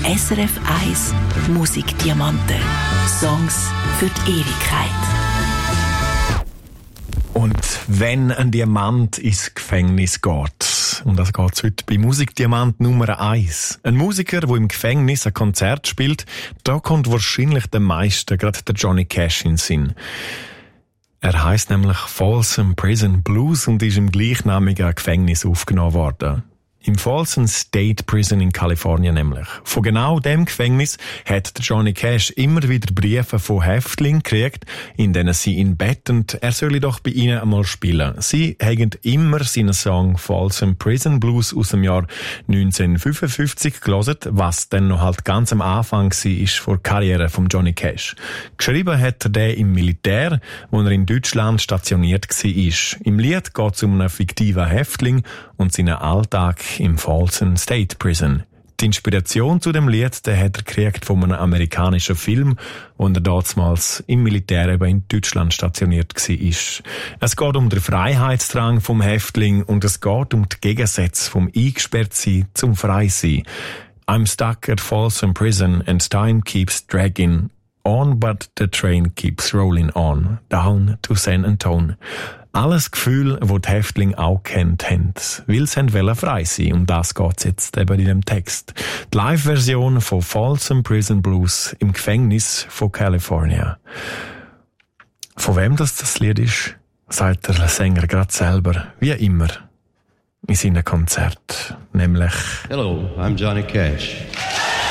SRF 1 Musikdiamanten. Songs für die Ewigkeit. Und wenn ein Diamant ins Gefängnis geht, und das geht heute bei Musikdiamant Nummer 1. Ein Musiker, der im Gefängnis ein Konzert spielt, da kommt wahrscheinlich den meisten gerade der Johnny Cash in den Sinn. Er heisst nämlich Folsom Prison Blues und ist im gleichnamigen Gefängnis aufgenommen worden. Im Folsom State Prison in Kalifornien nämlich. Von genau dem Gefängnis hat der Johnny Cash immer wieder Briefe von Häftlingen gekriegt, in denen sie ihn betten, er solle doch bei ihnen einmal spielen. Sie haben immer seinen Song Folsom Prison Blues aus dem Jahr 1955 gelesen, was dann noch halt ganz am Anfang war vor der Karriere von Johnny Cash. Geschrieben hat er den im Militär, wo er in Deutschland stationiert war. Im Lied geht es um einen fiktiven Häftling und seinen Alltag im Folsom State Prison. Die Inspiration zu dem Lied, den hat er gekriegt von einem amerikanischen Film, wo er damals im Militär eben in Deutschland stationiert war. Es geht um den Freiheitsdrang vom Häftling und es geht um die Gegensätze vom Eingesperrtsein zum Freisein. I'm stuck at Folsom Prison and time keeps dragging on, but the train keeps rolling on, down to San Antonio. Alles Gefühl, das die Häftlinge auch kennt haben, weil sie wollen frei sein. Um das geht's jetzt eben in dem Text. Die Live-Version von Folsom Prison Blues im Gefängnis von California. Von wem das Lied ist, sagt der Sänger gerade selber, wie immer, in seinem Konzert. Nämlich... Hello, I'm Johnny Cash.